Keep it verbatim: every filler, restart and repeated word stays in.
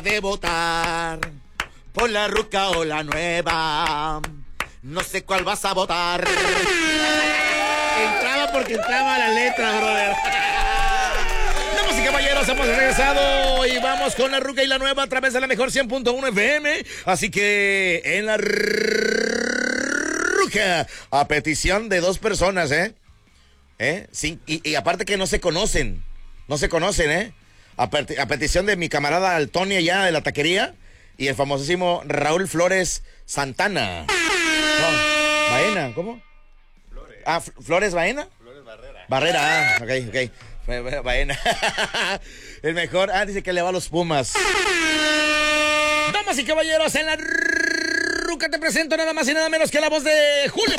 hora de votar por la ruca o la nueva. No sé cuál vas a votar. Entraba porque entraba la letra, brother. Damas y caballeros, hemos regresado y vamos con la ruca y la nueva a través de la mejor cien punto uno F M. Así que en la ruca, a petición de dos personas, ¿eh? ¿Eh? Sí, y, y aparte que no se conocen, no se conocen, ¿eh? A, peti- a petición de mi camarada Tony allá de la taquería y el famosísimo Raúl Flores Santana. No, Baena, ¿cómo? Flores. Ah, F- Flores Baena. Flores Barrera. Barrera, ah, ok, ok. Baena. El mejor, ah, dice que le va a los Pumas. Damas y caballeros, en la ruca te presento nada más y nada menos que la voz de Julio.